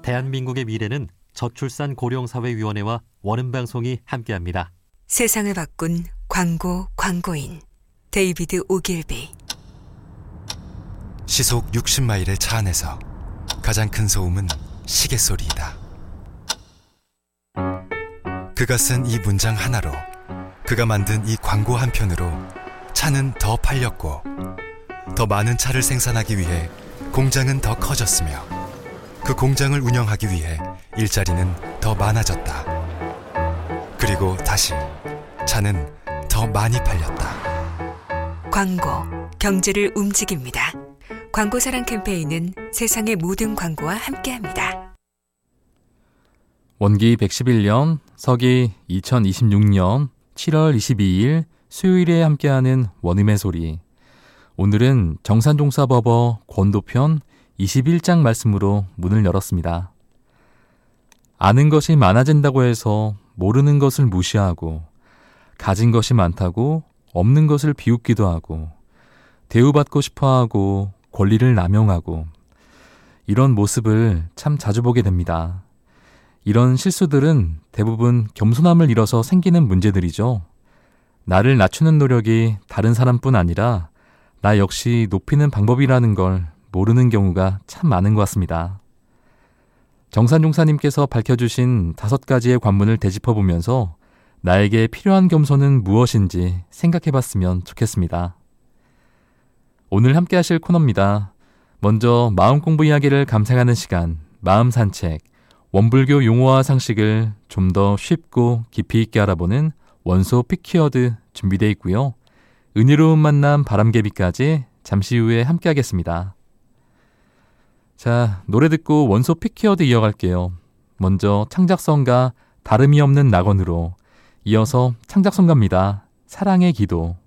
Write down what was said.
대한민국의 미래는 저출산고령사회위원회와 원음방송이 함께합니다. 세상을 바꾼 광고인 데이비드 오길비. 시속 60마일의 차 안에서 가장 큰 소음은 시계소리이다. 그가 쓴 이 문장 하나로, 그가 만든 이 광고 한 편으로 차는 더 팔렸고, 더 많은 차를 생산하기 위해 공장은 더 커졌으며, 그 공장을 운영하기 위해 일자리는 더 많아졌다. 그리고 다시 차는 더 많이 팔렸다. 광고, 경제를 움직입니다. 광고사랑 캠페인은 세상의 모든 광고와 함께합니다. 원기 111년, 서기 2026년 7월 22일 수요일에 함께하는 원음의 소리. 오늘은 정산종사법어 권도편 21장 말씀으로 문을 열었습니다. 아는 것이 많아진다고 해서 모르는 것을 무시하고, 가진 것이 많다고 없는 것을 비웃기도 하고, 대우받고 싶어하고 권리를 남용하고, 이런 모습을 참 자주 보게 됩니다. 이런 실수들은 대부분 겸손함을 잃어서 생기는 문제들이죠. 나를 낮추는 노력이 다른 사람뿐 아니라 나 역시 높이는 방법이라는 걸 모르는 경우가 참 많은 것 같습니다. 정산종사님께서 밝혀주신 5가지의 관문을 되짚어보면서 나에게 필요한 겸손은 무엇인지 생각해봤으면 좋겠습니다. 오늘 함께 하실 코너입니다. 먼저 마음 공부 이야기를 감상하는 시간, 마음 산책, 원불교 용어와 상식을 좀 더 쉽고 깊이 있게 알아보는 원소 피키워드 준비되어 있고요. 은혜로운 만남 바람개비까지 잠시 후에 함께 하겠습니다. 자, 노래 듣고 원소 피키워드 이어갈게요. 먼저 창작성가 다름이 없는 낙원으로, 이어서 창작성가입니다. 사랑의 기도.